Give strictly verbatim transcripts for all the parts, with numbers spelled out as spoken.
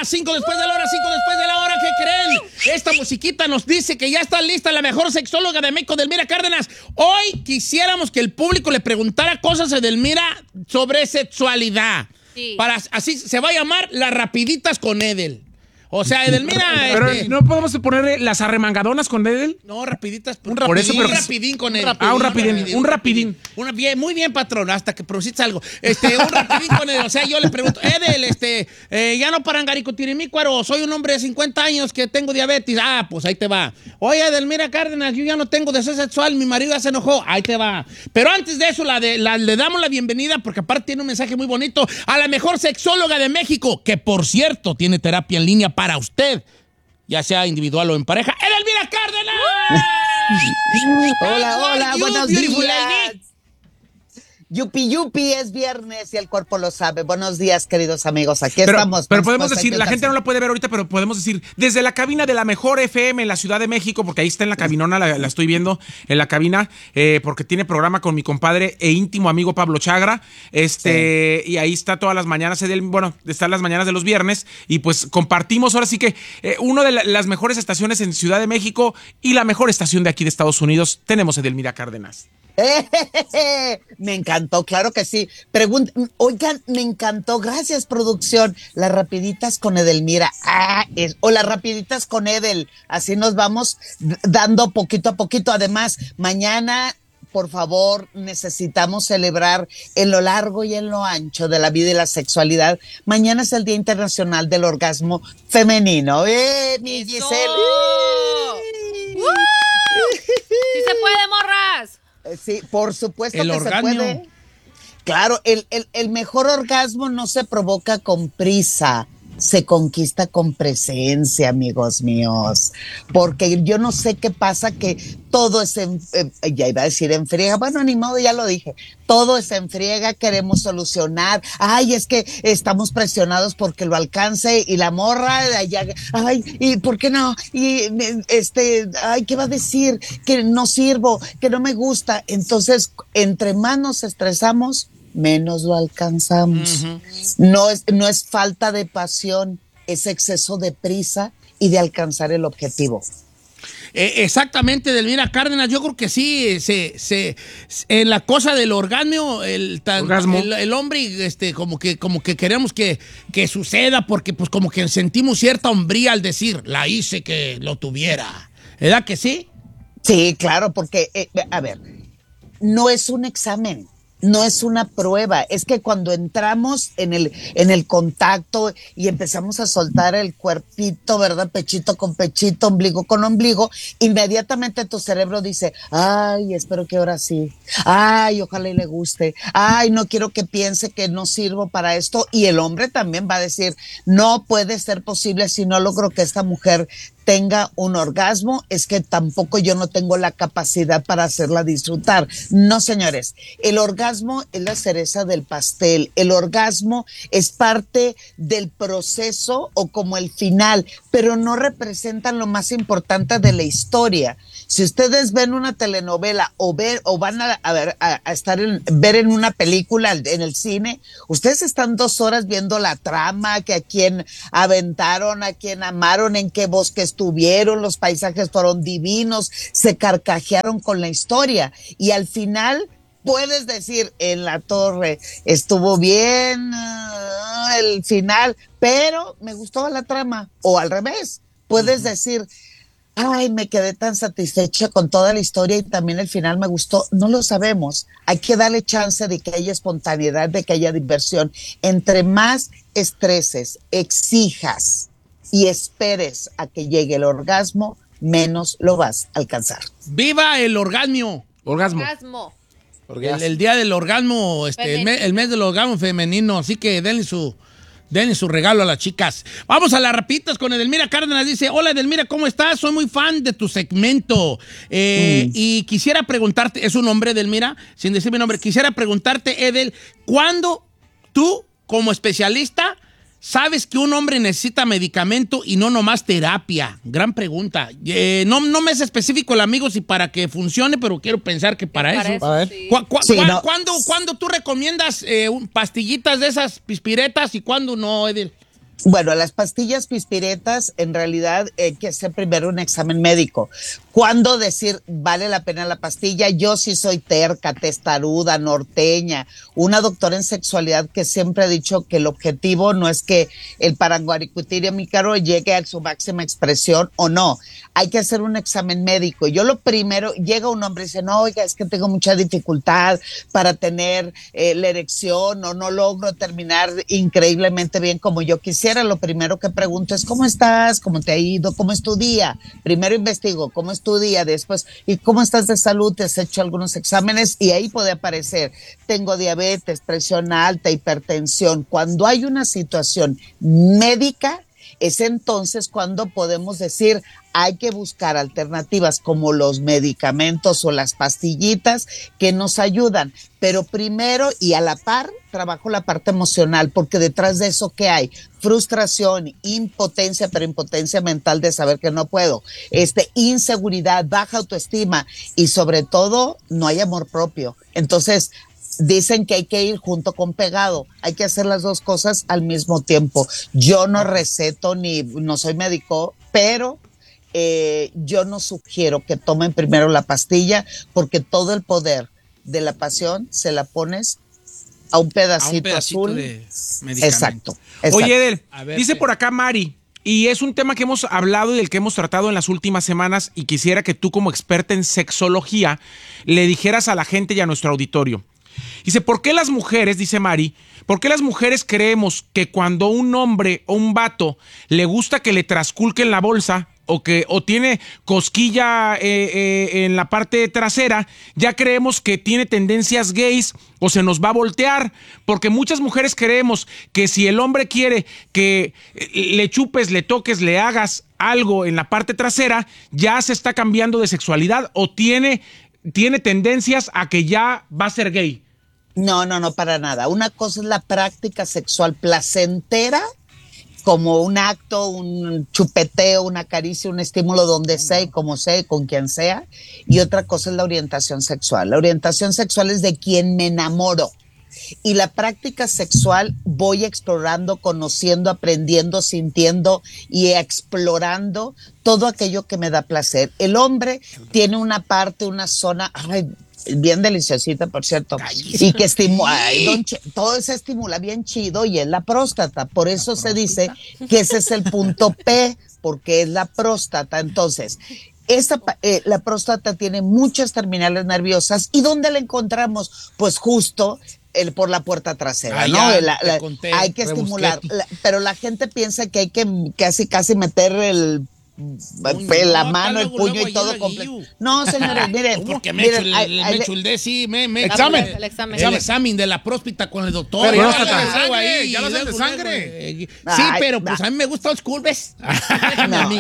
las cinco después de la hora, cinco después de la hora, ¿qué creen? Esta musiquita nos dice que ya está lista la mejor sexóloga de México, Edelmira Cárdenas. Hoy quisiéramos que el público le preguntara cosas a Edelmira sobre sexualidad. Sí. Para, así se va a llamar Las Rapiditas con Edel. O sea, Edelmira... Pero este, ¿no podemos ponerle las arremangadonas con Edel? No, rapiditas. Un rapidín, por eso, pero, un rapidín con Edel. Ah, un rapidín, un rapidín. Un rapidín. Una, bien, muy bien, patrón, hasta que produciste algo. Este, un rapidín con Edel. O sea, yo le pregunto, Edel, este, eh, ya no parangaricutirimícuaro, soy un hombre de cincuenta años que tengo diabetes. Ah, pues ahí te va. Oye, Edelmira Cárdenas, yo ya no tengo deseo sexual, mi marido ya se enojó. Ahí te va. Pero antes de eso, la de, la, le damos la bienvenida, porque aparte tiene un mensaje muy bonito, a la mejor sexóloga de México, que por cierto, tiene terapia en línea para usted, ya sea individual o en pareja. ¡Edelmira Cárdenas! Hola, hola, you, buenos beautiful días. lady? Yupi, yupi, es viernes y el cuerpo lo sabe. Buenos días, queridos amigos. Aquí pero, estamos. Pero podemos decir, la gente no la puede ver ahorita, pero podemos decir, desde la cabina de la mejor F M en la Ciudad de México, porque ahí está en la cabinona, la, la estoy viendo en la cabina, eh, porque tiene programa con mi compadre e íntimo amigo Pablo Chagra, este, sí. Y ahí está todas las mañanas, bueno, están las mañanas de los viernes, y pues compartimos ahora sí que eh, una de la, las mejores estaciones en Ciudad de México y la mejor estación de aquí de Estados Unidos, tenemos a Edelmira Cárdenas. Me encantó, claro que sí. Pregun- Oigan, me encantó, gracias producción. Las rapiditas con Edelmira, ah, es, o las rapiditas con Edel, así nos vamos dando poquito a poquito. Además, mañana, por favor, necesitamos celebrar en lo largo y en lo ancho de la vida y la sexualidad. Mañana es el Día Internacional del Orgasmo Femenino. ¡Eh, mi Giselle! ¡Uh! ¡Sí se puede, morras! Sí, por supuesto el que orgasmo. se puede. Claro, el, el, el mejor orgasmo no se provoca con prisa, se conquista con presencia, amigos míos. Porque yo no sé qué pasa, que todo es en, eh, ya iba a decir en friega, bueno, ni modo, ya lo dije, todo es en friega, queremos solucionar, ay, es que estamos presionados porque lo alcance, y la morra de allá, ay, y ¿por qué no? Y este, ay, ¿qué va a decir? Que no sirvo, que no me gusta. Entonces, entre más nos estresamos, menos lo alcanzamos. Uh-huh. No es, no es falta de pasión, es exceso de prisa y de alcanzar el objetivo. Eh, exactamente, Edelmira Cárdenas, yo creo que sí, se, se, en la cosa del orgasmo, el, tan, orgasmo. el, el hombre, este, como que, como que queremos que, que suceda, porque pues como que sentimos cierta hombría al decir, la hice que lo tuviera. ¿Verdad que sí? Sí, claro, porque, eh, a ver, no es un examen. No es una prueba, es que cuando entramos en el, en el contacto y empezamos a soltar el cuerpito, ¿verdad? Pechito con pechito, ombligo con ombligo, inmediatamente tu cerebro dice, ay, espero que ahora sí, ay, ojalá y le guste, ay, no quiero que piense que no sirvo para esto, y el hombre también va a decir, no puede ser posible si no logro que esta mujer tenga un orgasmo, es que tampoco yo no tengo la capacidad para hacerla disfrutar. No, señores, el orgasmo es la cereza del pastel, el orgasmo es parte del proceso o como el final, pero no representan lo más importante de la historia. Si ustedes ven una telenovela o ver o van a, a ver a, a estar en, ver en una película en el cine, ustedes están dos horas viendo la trama, que a quién aventaron, a quién amaron, en qué bosque estuvieron, los paisajes fueron divinos, se carcajearon con la historia, y al final puedes decir, en la torre estuvo bien uh, el final, pero me gustó la trama, o al revés, puedes uh-huh. decir, ay, me quedé tan satisfecha con toda la historia y también el final me gustó. No lo sabemos. Hay que darle chance de que haya espontaneidad, de que haya diversión. Entre más estreses, exijas y esperes a que llegue el orgasmo, menos lo vas a alcanzar. ¡Viva el orgasmo! Orgasmo. Orgasmo. El, el día del orgasmo, este, el mes, el mes del orgasmo femenino. Así que denle su... Denle su regalo a las chicas. Vamos a las rapiditas con Edelmira Cárdenas. Dice, hola Edelmira, ¿cómo estás? Soy muy fan de tu segmento. Eh, mm. Y quisiera preguntarte, es un nombre, Edelmira, sin decir mi nombre, quisiera preguntarte, Edel, ¿cuándo tú, como especialista, sabes que un hombre necesita medicamento y no nomás terapia? Gran pregunta. Eh, no, no me es específico el amigo si para que funcione, pero quiero pensar que para, para eso. eso sí. ¿Cu- cu- sí, cu- no. ¿cuándo, ¿Cuándo tú recomiendas eh, pastillitas de esas pispiretas y cuándo no, Edel? Bueno, las pastillas pispiretas, en realidad hay que hacer primero un examen médico. ¿Cuándo decir vale la pena la pastilla? Yo sí soy terca, testaruda, norteña, una doctora en sexualidad que siempre ha dicho que el objetivo no es que el Paranguaricutiria mícaro llegue a su máxima expresión o no. Hay que hacer un examen médico. Yo lo primero, llega un hombre y dice, no, oiga, es que tengo mucha dificultad para tener eh, la erección o no logro terminar increíblemente bien como yo quisiera. Lo primero que pregunto es, ¿cómo estás? ¿Cómo te ha ido? ¿Cómo es tu día? Primero investigo, ¿cómo es tu día? Después, ¿y cómo estás de salud? ¿Te has hecho algunos exámenes? Y ahí puede aparecer, tengo diabetes, presión alta, hipertensión. Cuando hay una situación médica, es entonces cuando podemos decir hay que buscar alternativas como los medicamentos o las pastillitas que nos ayudan, pero primero y a la par trabajo la parte emocional, porque detrás de eso ¿qué hay? Frustración, impotencia, pero impotencia mental de saber que no puedo, este, inseguridad, baja autoestima y sobre todo no hay amor propio. Entonces dicen que hay que ir junto con pegado, hay que hacer las dos cosas al mismo tiempo. Yo no receto ni no soy médico, pero eh, yo no sugiero que tomen primero la pastilla porque todo el poder de la pasión se la pones a un pedacito, a un pedacito azul de medicamento. Exacto, exacto. Oye, Edel, ver, dice ¿qué? por acá Mari, y es un tema que hemos hablado y del que hemos tratado en las últimas semanas, y quisiera que tú, como experta en sexología, le dijeras a la gente y a nuestro auditorio. Dice, ¿por qué las mujeres, dice Mari, por qué las mujeres creemos que cuando un hombre o un vato le gusta que le trasculquen la bolsa o que o tiene cosquilla eh, eh, en la parte trasera, ya creemos que tiene tendencias gays o se nos va a voltear? Porque muchas mujeres creemos que si el hombre quiere que le chupes, le toques, le hagas algo en la parte trasera, ya se está cambiando de sexualidad o tiene, tiene tendencias a que ya va a ser gay. No, no, no, para nada. Una cosa es la práctica sexual placentera, como un acto, un chupeteo, una caricia, un estímulo donde sea y como sea y con quien sea. Y otra cosa es la orientación sexual. La orientación sexual es de quien me enamoro. Y la práctica sexual voy explorando, conociendo, aprendiendo, sintiendo y explorando todo aquello que me da placer. El hombre tiene una parte, una zona... Ay, bien deliciosita, por cierto, y que estimula, todo se estimula bien chido y es la próstata, por eso se dice que ese es el punto P, porque es la próstata. Entonces, esta, eh, la próstata tiene muchas terminales nerviosas. ¿Y dónde la encontramos? Pues justo el, por la puerta trasera, ah, ¿no? Ya, la, la, conté, hay que estimular, la, pero la gente piensa que hay que casi casi meter el Puño, la no, mano, luego, el puño luego, y todo completo. No, señores, miren. Porque me miren, echo el, hay, el, hay, me echo el de, sí, me, me examen. El, el examen. El examen de la próstata con el doctor. Pero ya, ya, ya, sangre, ahí, ya lo hacen de sangre. Sí, ay, pero pues ay, a mí me gusta los cool, ¿ves? No. a mí.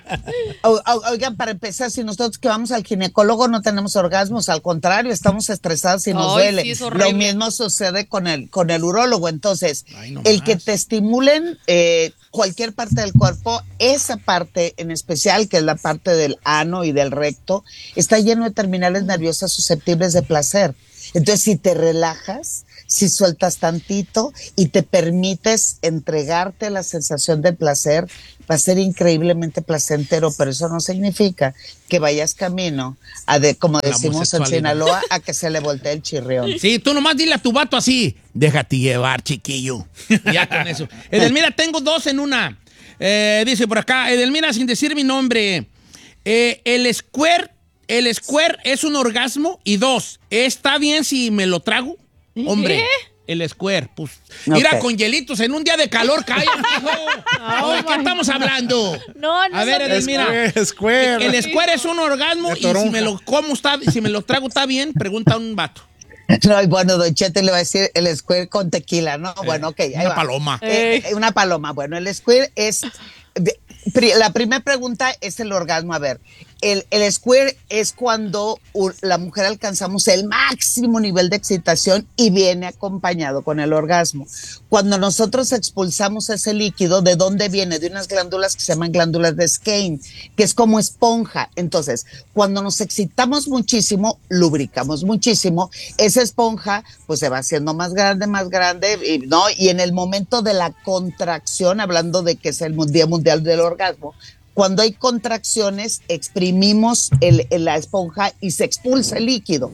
O, o, oigan, para empezar, si nosotros que vamos al ginecólogo no tenemos orgasmos, al contrario, estamos estresados y nos ay, duele. Sí, lo mismo sucede con el, con el urólogo. Entonces, ay, no el más. que te estimulen eh, cualquier parte del cuerpo, esa parte en especial, que es la parte del ano y del recto, está lleno de terminales nerviosas susceptibles de placer. Entonces, si te relajas, si sueltas tantito y te permites entregarte la sensación del placer, va a ser increíblemente placentero, pero eso no significa que vayas camino a, de, como decimos en Sinaloa, a que se le voltee el chirrión. Sí, tú nomás dile a tu vato así, déjate llevar, chiquillo. Ya con eso. Edelmira, tengo dos en una. Eh, dice por acá, Edelmira, sin decir mi nombre, eh, el square, el square es un orgasmo. Y dos, ¿está bien si me lo trago? Hombre, ¿qué? El square, pues, okay. Mira, con hielitos en un día de calor, cállate, hijo. Oh, ¿de qué estamos hablando? No, no. A ver, Edelmira, square, square. El square es un orgasmo y si me lo como está, si me lo trago está bien, pregunta a un vato. No, y bueno, Don Chete le va a decir el square con tequila, ¿no? Eh, bueno, ok, ahí una va. paloma. Eh, eh, una paloma. Bueno, el square es... De, la primera pregunta es el orgasmo. A ver, el, el squirt es cuando uh, la mujer alcanzamos el máximo nivel de excitación y viene acompañado con el orgasmo. Cuando nosotros expulsamos ese líquido, ¿de dónde viene? De unas glándulas que se llaman glándulas de Skene, que es como esponja. Entonces, cuando nos excitamos muchísimo, lubricamos muchísimo, esa esponja pues se va haciendo más grande, más grande, y, ¿no? Y en el momento de la contracción, hablando de que es el Día Mundial del Orgasmo, cuando hay contracciones, exprimimos el, el, la esponja y se expulsa el líquido.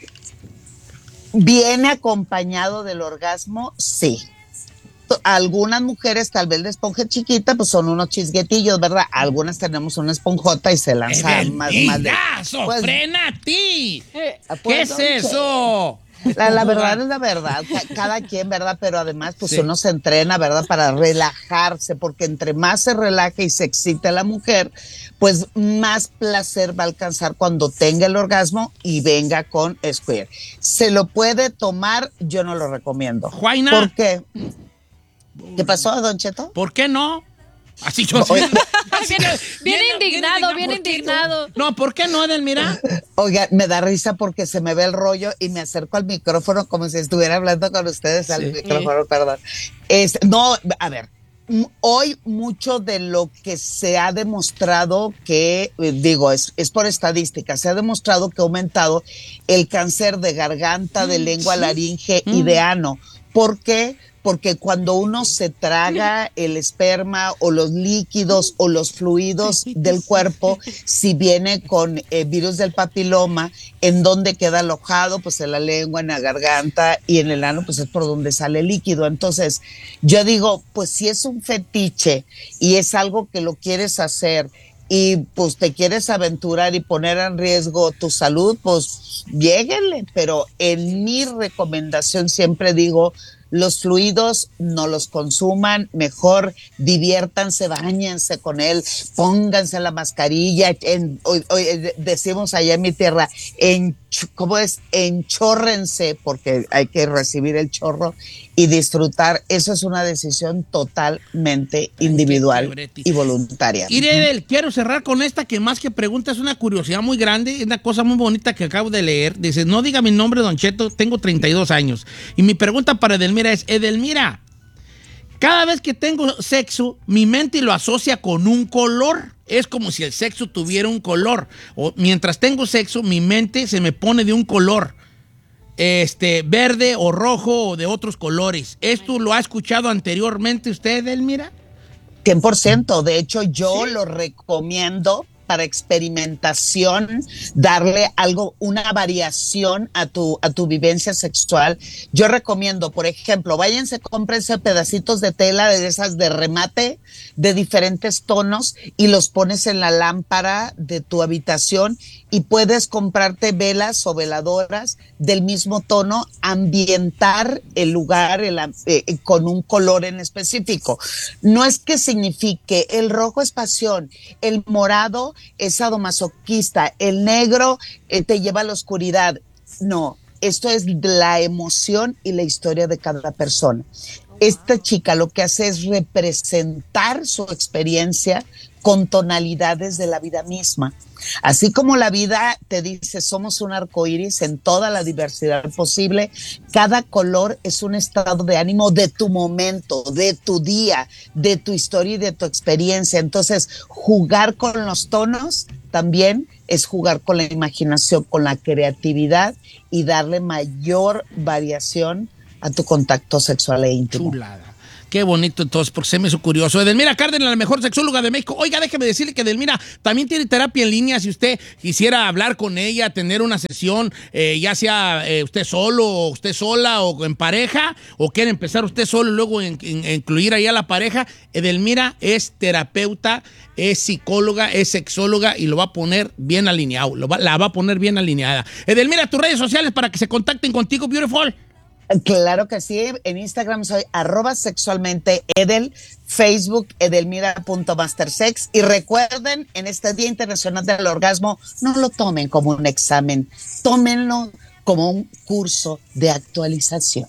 ¿Viene acompañado del orgasmo? Sí. Algunas mujeres, tal vez la esponja chiquita, pues son unos chisguetillos, ¿verdad? Algunas tenemos una esponjota y se lanza más, más de... Pues, ¡frena a ti! Eh, ¿Qué pues, es eso? La, la verdad es la verdad, cada quien, ¿verdad? Pero además, pues sí, uno se entrena, ¿verdad? Para relajarse, porque entre más se relaje y se excite la mujer, pues más placer va a alcanzar cuando tenga el orgasmo y venga con squirt. ¿Se lo puede tomar? Yo no lo recomiendo. Juaina. ¿Por qué? ¿Qué pasó, Don Cheto? ¿Por qué no? Así yo Oye, así bien, yo- bien indignado, bien ¿por qué indignado. No? No, ¿por qué no, Edelmira? Oiga, me da risa porque se me ve el rollo y me acerco al micrófono como si estuviera hablando con ustedes al Sí. micrófono, perdón. Es, no, a ver, m- hoy mucho de lo que se ha demostrado que, eh, digo, es, es por estadística, se ha demostrado que ha aumentado el cáncer de garganta, de lengua, laringe y de ano. ¿Por qué? Porque cuando uno se traga el esperma o los líquidos o los fluidos del cuerpo, si viene con eh, virus del papiloma, ¿en dónde queda alojado? Pues en la lengua, en la garganta y en el ano, pues es por donde sale el líquido. Entonces, yo digo, pues si es un fetiche y es algo que lo quieres hacer y pues te quieres aventurar y poner en riesgo tu salud, pues lléguenle. Pero en mi recomendación siempre digo, los fluidos no los consuman, mejor diviértanse, báñense con él, pónganse la mascarilla, en, hoy, hoy, decimos allá en mi tierra, en, ¿cómo es? Enchórrense, porque hay que recibir el chorro y disfrutar. Eso es una decisión totalmente individual y voluntaria. Irene, quiero cerrar con esta que más que pregunta es una curiosidad muy grande, es una cosa muy bonita que acabo de leer. Dice, no diga mi nombre, Don Cheto, tengo treinta y dos años. Y mi pregunta para Edelmira es, Edelmira, cada vez que tengo sexo, mi mente lo asocia con un color. Es como si el sexo tuviera un color. O mientras tengo sexo, mi mente se me pone de un color. Este, verde o rojo o de otros colores. ¿Esto lo ha escuchado anteriormente usted, Edelmira? cien por ciento. De hecho, yo ¿Sí? lo recomiendo para experimentación, darle algo, una variación a tu, a tu vivencia sexual. Yo recomiendo, por ejemplo, váyanse, cómprense pedacitos de tela de esas de remate de diferentes tonos y los pones en la lámpara de tu habitación y puedes comprarte velas o veladoras del mismo tono, ambientar el lugar el, eh, con un color en específico. No es que signifique el rojo es pasión, el morado es sadomasoquista, el negro eh, te lleva a la oscuridad. No, esto es la emoción y la historia de cada persona. Esta chica lo que hace es representar su experiencia con tonalidades de la vida misma. Así como la vida te dice, somos un arcoíris en toda la diversidad posible, cada color es un estado de ánimo de tu momento, de tu día, de tu historia y de tu experiencia. Entonces, jugar con los tonos también es jugar con la imaginación, con la creatividad y darle mayor variación a tu contacto sexual e íntimo. Chulada. Qué bonito entonces, porque se me hizo curioso. Edelmira Cárdenas, la mejor sexóloga de México. Oiga, déjeme decirle que Edelmira también tiene terapia en línea. Si usted quisiera hablar con ella, tener una sesión, eh, ya sea eh, usted solo, o usted sola, o en pareja, o quiere empezar usted solo y luego en, en, incluir ahí a la pareja, Edelmira es terapeuta, es psicóloga, es sexóloga y lo va a poner bien alineado. Lo va, la va a poner bien alineada. Edelmira, tus redes sociales para que se contacten contigo, beautiful. Claro que sí, en Instagram soy arroba sexualmente Edel, Facebook edelmira.mastersex y recuerden, en este Día Internacional del Orgasmo, no lo tomen como un examen, tómenlo como un curso de actualización.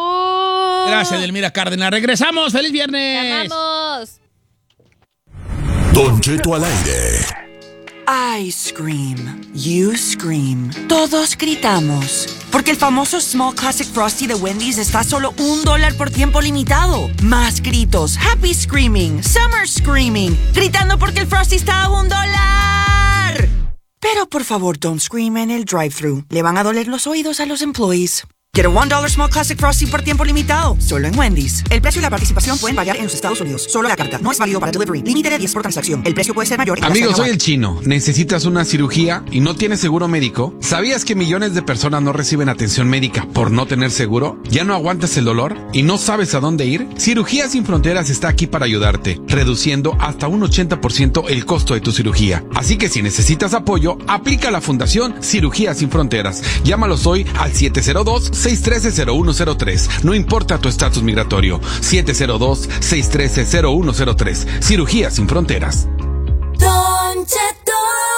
Oh. Gracias, Edelmira Cárdenas. Regresamos, feliz viernes. ¡Te amamos! Don Cheto al aire. I scream. You scream. Todos gritamos. Porque el famoso Small Classic Frosty de Wendy's está a solo un dólar por tiempo limitado. Más gritos. Happy Screaming. Summer Screaming. Gritando porque el Frosty está a un dólar. Pero por favor, don't scream en el drive-thru. Le van a doler los oídos a los employees. Get a one dollar Small Classic Frosty por tiempo limitado. Solo en Wendy's. El precio y la participación pueden variar en los Estados Unidos. Solo la carta. No es válido para delivery. Límite de diez por transacción. El precio puede ser mayor. Amigo, soy el Chino. ¿Necesitas una cirugía y no tienes seguro médico? ¿Sabías que millones de personas no reciben atención médica por no tener seguro? ¿Ya no aguantas el dolor y no sabes a dónde ir? Cirugías Sin Fronteras está aquí para ayudarte, reduciendo hasta un ochenta por ciento el costo de tu cirugía. Así que si necesitas apoyo, aplica a la Fundación Cirugías Sin Fronteras. Llámalos hoy al siete cero dos, seis uno tres, cero uno cero tres. No importa tu estatus migratorio. siete cero dos, seis uno tres, cero uno cero tres. Cirugía Sin Fronteras. Don Cheto.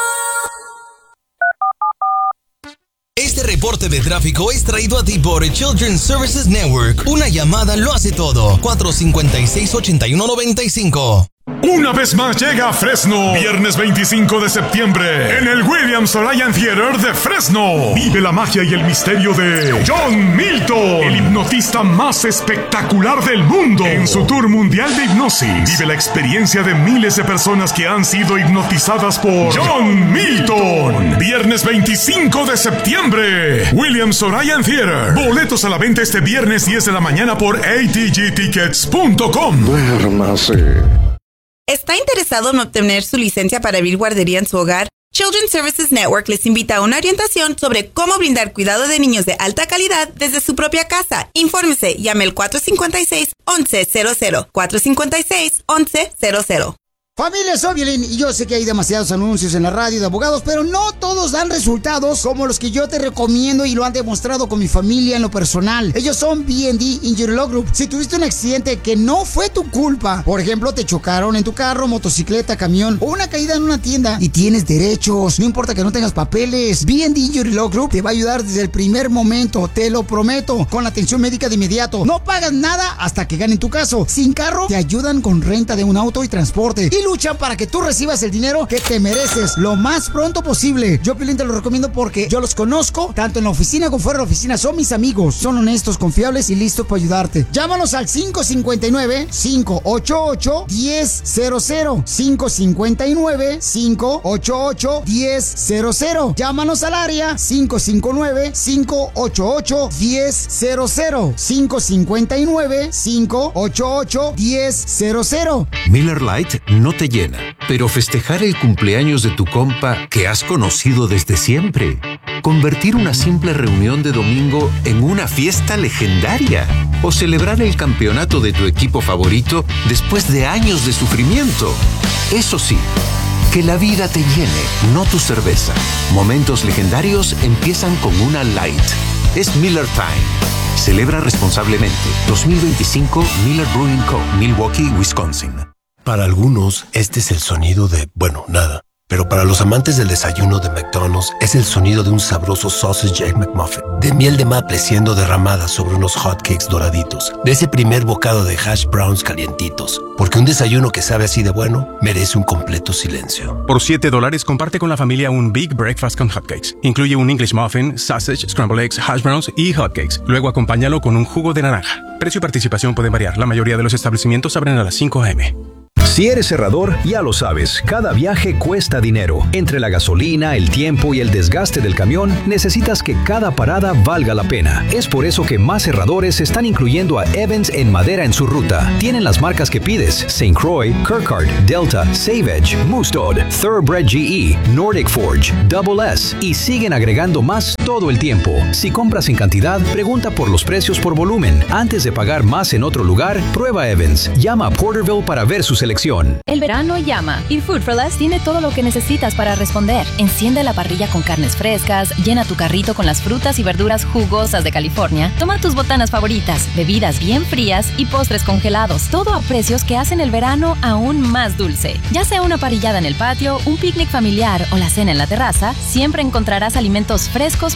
Este reporte de tráfico es traído a ti por Children's Services Network. Una llamada lo hace todo. cuatro cinco seis, ocho uno nueve cinco. Una vez más llega a Fresno, viernes veinticinco de septiembre, en el Williams Orion Theater de Fresno. Vive la magia y el misterio de John Milton, el hipnotista más espectacular del mundo. En su tour mundial de hipnosis, vive la experiencia de miles de personas que han sido hipnotizadas por John Milton. Viernes veinticinco de septiembre, Williams Orion Theater. Boletos a la venta este viernes diez de la mañana por a t g tickets punto com. Duérmase. ¿Está interesado en obtener su licencia para abrir guardería en su hogar? Children's Services Network les invita a una orientación sobre cómo brindar cuidado de niños de alta calidad desde su propia casa. Infórmese, llame al cuatro cinco seis, once cero cero, cuatro cinco seis, once cero cero. Familia, soy Violín y yo sé que hay demasiados anuncios en la radio de abogados, pero no todos dan resultados como los que yo te recomiendo y lo han demostrado con mi familia en lo personal. Ellos son B and D Injury Law Group. Si tuviste un accidente que no fue tu culpa, por ejemplo, te chocaron en tu carro, motocicleta, camión o una caída en una tienda y tienes derechos, no importa que no tengas papeles, B and D Injury Law Group te va a ayudar desde el primer momento, te lo prometo, con la atención médica de inmediato. No pagas nada hasta que ganen tu caso. Sin carro, te ayudan con renta de un auto y transporte. Y luchan para que tú recibas el dinero que te mereces lo más pronto posible. Yo, Piolín, te lo recomiendo porque yo los conozco, tanto en la oficina como fuera de la oficina. Son mis amigos, son honestos, confiables y listos para ayudarte. Llámanos al cinco cinco nueve, cinco ocho ocho, uno cero cero cero. cinco cinco nueve, cinco ocho ocho, uno cero cero. Llámanos al área cinco cinco nueve, cinco ocho ocho, uno cero cero. cinco cinco nueve, cinco ocho ocho, uno cero cero. Miller Lite no te llena, pero festejar el cumpleaños de tu compa que has conocido desde siempre. Convertir una simple reunión de domingo en una fiesta legendaria. O celebrar el campeonato de tu equipo favorito después de años de sufrimiento. Eso sí, que la vida te llene, no tu cerveza. Momentos legendarios empiezan con una Light. Es Miller Time. Celebra responsablemente. dos mil veinticinco Miller Brewing Co., Milwaukee, Wisconsin. Para algunos, este es el sonido de, bueno, nada. Pero para los amantes del desayuno de McDonald's, es el sonido de un sabroso sausage egg McMuffin, de miel de maple siendo derramada sobre unos hotcakes doraditos, de ese primer bocado de hash browns calientitos. Porque un desayuno que sabe así de bueno, merece un completo silencio. Por siete dólares, comparte con la familia un Big Breakfast con hotcakes. Incluye un English Muffin, sausage, scrambled eggs, hash browns y hotcakes. Luego acompáñalo con un jugo de naranja. Precio y participación pueden variar. La mayoría de los establecimientos abren a las cinco a eme Si eres cerrador, ya lo sabes, cada viaje cuesta dinero. Entre la gasolina, el tiempo y el desgaste del camión, necesitas que cada parada valga la pena. Es por eso que más cerradores están incluyendo a Evans en madera en su ruta. Tienen las marcas que pides: Saint Croix, Kirkard, Delta, Save Edge, Mustad, Thoroughbred G E, Nordic Forge, Double S y siguen agregando más todo el tiempo. Si compras en cantidad, pregunta por los precios por volumen. Antes de pagar más en otro lugar, prueba Evans. Llama a Porterville para ver su selección. El verano llama y Food for Less tiene todo lo que necesitas para responder. Enciende la parrilla con carnes frescas, llena tu carrito con las frutas y verduras jugosas de California, toma tus botanas favoritas, bebidas bien frías y postres congelados. Todo a precios que hacen el verano aún más dulce. Ya sea una parrillada en el patio, un picnic familiar o la cena en la terraza, siempre encontrarás alimentos frescos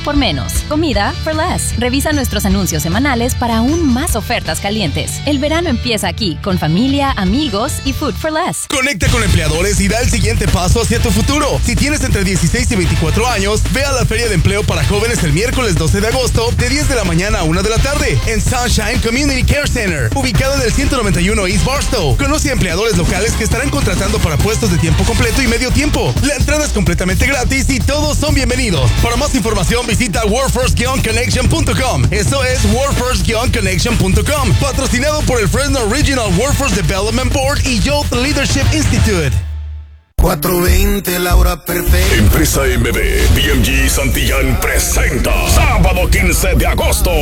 por menos. Comida for less. Revisa nuestros anuncios semanales para aún más ofertas calientes. El verano empieza aquí, con familia, amigos y food for less. Conecta con empleadores y da el siguiente paso hacia tu futuro. Si tienes entre dieciséis y veinticuatro años, ve a la Feria de Empleo para Jóvenes el miércoles doce de agosto de diez de la mañana a una de la tarde en Sunshine Community Care Center, ubicado en el ciento noventa y uno East Barstow. Conoce a empleadores locales que estarán contratando para puestos de tiempo completo y medio tiempo. La entrada es completamente gratis y todos son bienvenidos. Para más información visita workforce connection punto com. Eso es workforce connection punto com. Patrocinado por el Fresno Regional Workforce Development Board y Youth Leadership Institute. cuatro veinte, la hora perfecta. Empresa M B, B M G Santillán presenta sábado quince de agosto,